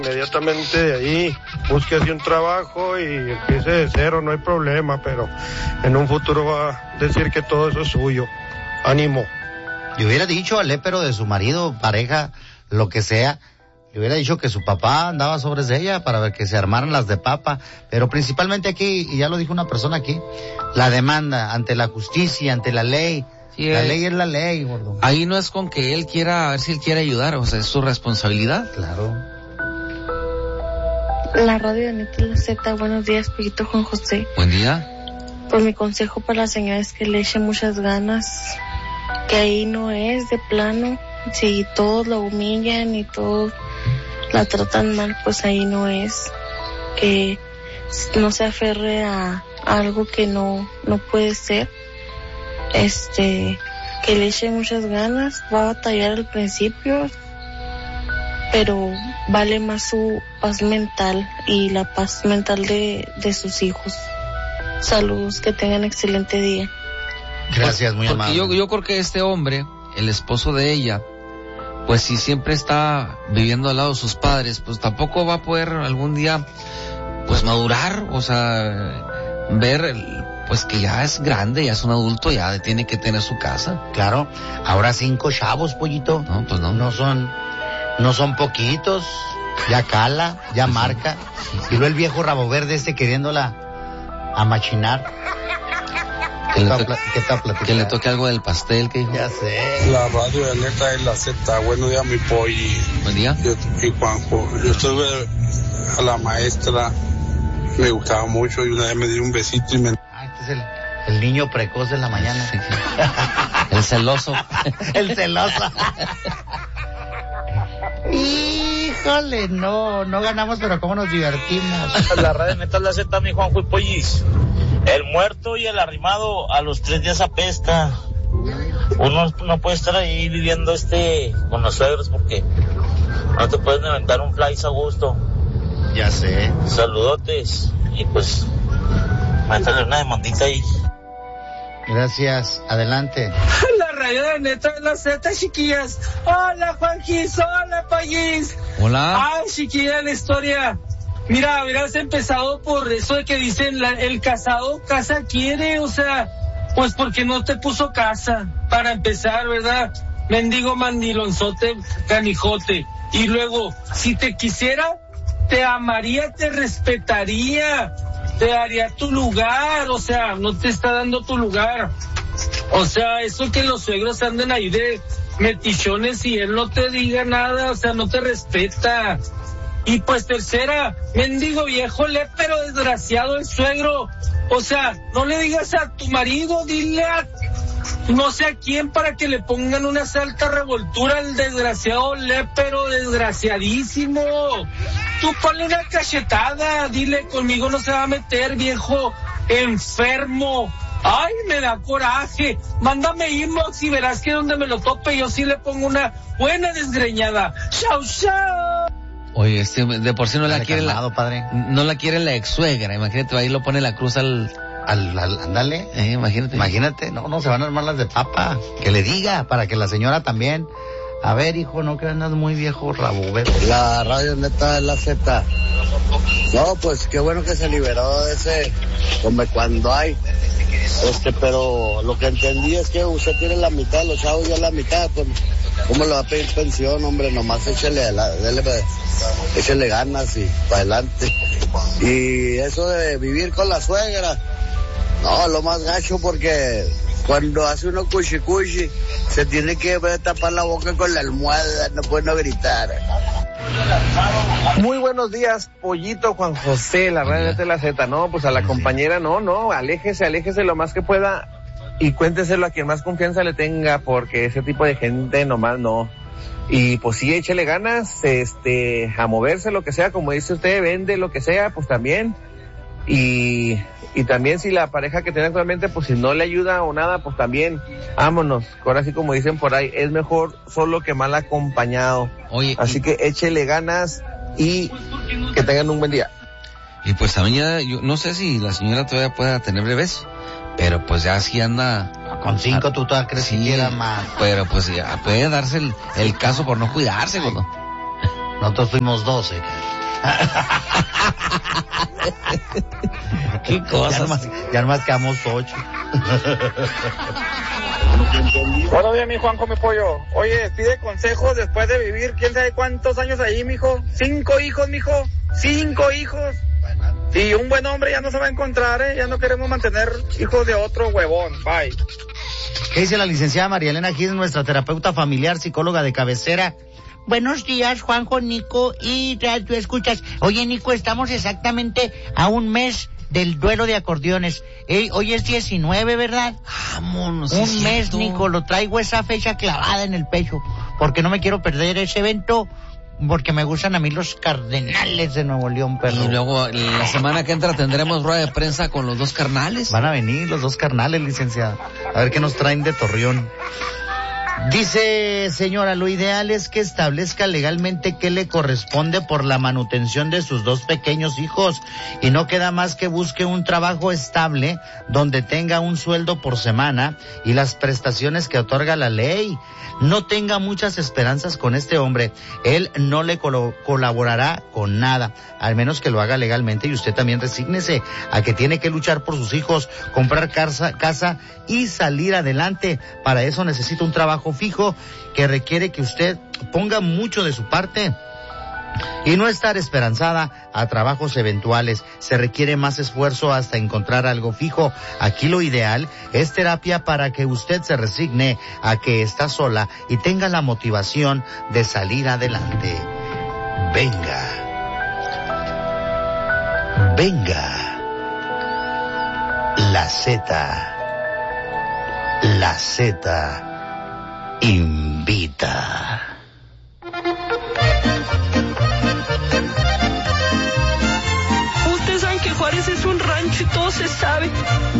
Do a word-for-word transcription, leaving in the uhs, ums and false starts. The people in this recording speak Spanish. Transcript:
Inmediatamente de ahí busque así un trabajo y empiece de cero, no hay problema, pero en un futuro va a decir que todo eso es suyo. Ánimo. Yo hubiera dicho al lépero de su marido, pareja, lo que sea, le hubiera dicho que su papá andaba sobre ella para ver que se armaran las de papa, pero principalmente aquí, y ya lo dijo una persona aquí, la demanda ante la justicia, ante la ley. Sí, la eh, ley es la ley, gordo. Ahí no es con que él quiera, a ver si él quiere ayudar, o sea, es su responsabilidad. Claro. La radio de Neta La Z, buenos días, Pollito Juan José. Buen día. Pues mi consejo para la señora es que le eche muchas ganas, que ahí no es de plano, si todos lo humillan y todos la tratan mal, pues ahí no es, que no se aferre a, a algo que no, no puede ser, este, que le eche muchas ganas, va a batallar al principio, pero vale más su paz mental y la paz mental de, de sus hijos. Saludos, que tengan excelente día. Gracias, muy Porque amable. Yo, yo creo que este hombre, el esposo de ella, pues si siempre está viviendo al lado de sus padres, pues tampoco va a poder algún día, pues madurar, o sea, ver, el, pues que ya es grande, ya es un adulto, ya tiene que tener su casa. Claro, ahora cinco chavos, Pollito. No, pues no. No son, no son poquitos, ya cala, ya sí, marca. Sí, sí. Y luego el viejo rabo verde este queriéndola amachinar. Que le, to- que le toque algo del pastel, que dijo. Ya sé. La radio de Neta es la Z. Buenos días, mi pollo. Buen día. Yo, y Juanjo, yo estuve a la maestra, me gustaba mucho y una vez me dio un besito y me... Ah, este es el, el niño precoz de la mañana. Sí, sí. El celoso. El celoso. Híjole, no, no ganamos, pero cómo nos divertimos. La radio de Neta es la Z, mi Juanjo y Pollis. El muerto y el arrimado a los tres días apesta. Uno no puede estar ahí viviendo este con los suegros porque no te pueden inventar un flies a gusto. Ya sé. Saludotes y pues métale una demandita ahí. Gracias, adelante. La radio de Neta de la Z, chiquillas. Hola, Juanquis, hola, Payis. Hola. Ay, chiquilla, la historia. Mira, hubieras empezado por eso de que dicen la, el casado casa quiere, o sea, pues porque no te puso casa, para empezar, ¿verdad? Mendigo mandilonzote, canijote. Y luego, si te quisiera, te amaría, te respetaría, te daría tu lugar, o sea, no te está dando tu lugar. O sea, eso que los suegros anden ahí de metichones y él no te diga nada, o sea, no te respeta. Y pues tercera, mendigo viejo lépero desgraciado el suegro. O sea, no le digas a tu marido, dile a no sé a quién para que le pongan una alta revoltura al desgraciado lépero desgraciadísimo. Tú ponle una cachetada, dile conmigo no se va a meter, viejo enfermo. Ay, me da coraje. Mándame inbox y verás que donde me lo tope yo sí le pongo una buena desgreñada. Chao, chao. Oye, este, de por sí no la Dale quiere calmado, la, padre. No la quiere la ex suegra, imagínate, ahí lo pone la cruz al, al, al ándale. Eh, imagínate. Imagínate, no, no se van a armar las de papa. Que le diga, para que la señora también. A ver, hijo, no que andas muy viejo, rabo verde. La radio Neta es la Z. No, pues qué bueno que se liberó de ese, como cuando hay. Este, pero lo que entendí es que usted tiene la mitad, los chavos ya la mitad, pues, ¿cómo le va a pedir pensión, hombre? Nomás échele, la, dele, échele ganas y para adelante. Y eso de vivir con la suegra, no, lo más gacho porque cuando hace uno cuchi cuchi, se tiene que tapar la boca con la almohada, no puede no gritar. Muy buenos días, Pollito Juan José, la radio de la Z. No, pues a la compañera, no, no, aléjese, aléjese lo más que pueda y cuénteselo a quien más confianza le tenga, porque ese tipo de gente nomás no. Y pues sí, échele ganas, este, a moverse, lo que sea, como dice usted, vende lo que sea, pues también. Y, y también si la pareja que tiene actualmente, pues si no le ayuda o nada, pues también, vámonos. Ahora sí, como dicen por ahí, es mejor solo que mal acompañado. Oye, así y... que échele ganas y que tengan un buen día. Y pues también ya, yo no sé si la señora todavía pueda tener bebés, pero pues ya sí anda... Con cinco a, tú todavía crees que sí, quiera más. Pero pues ya puede darse el, el caso por no cuidarse, ¿no? Nosotros fuimos doce. Qué cosas. Ya nomás, ya nomás quedamos ocho. Buenos días, mi Juanjo, mi pollo. Oye, pide consejos después de vivir quién sabe cuántos años ahí, mijo. Cinco hijos, mijo. Cinco hijos. Y un buen hombre ya no se va a encontrar, ¿eh? Ya no queremos mantener hijos de otro huevón. Bye. ¿Qué dice la licenciada María Elena Gil, nuestra terapeuta familiar, psicóloga de cabecera? Buenos días, Juanjo, Nico y Radio Escuchas. Oye, Nico, estamos exactamente a un mes del duelo de acordeones. Ey, hoy es diecinueve, ¿verdad? Vámonos. Un es mes, cierto. Nico, lo traigo esa fecha clavada en el pecho, porque no me quiero perder ese evento, porque me gustan a mí los Cardenales de Nuevo León, perro. Y luego la semana que entra tendremos rueda de prensa con los dos carnales. Van a venir los dos carnales, licenciada. A ver qué nos traen de Torreón. Dice, señora, lo ideal es que establezca legalmente qué le corresponde por la manutención de sus dos pequeños hijos y no queda más que busque un trabajo estable donde tenga un sueldo por semana y las prestaciones que otorga la ley. No tenga muchas esperanzas con este hombre. Él no le colo- colaborará con nada, al menos que lo haga legalmente, y usted también resígnese a que tiene que luchar por sus hijos, comprar casa, casa y salir adelante. Para eso necesita un trabajo fijo que requiere que usted ponga mucho de su parte y no estar esperanzada a trabajos eventuales. Se requiere más esfuerzo hasta encontrar algo fijo. Aquí lo ideal es terapia para que usted se resigne a que está sola y tenga la motivación de salir adelante. Venga. Venga. La Z. La Z invita. Ustedes saben que Juárez es un rancho y todo se sabe.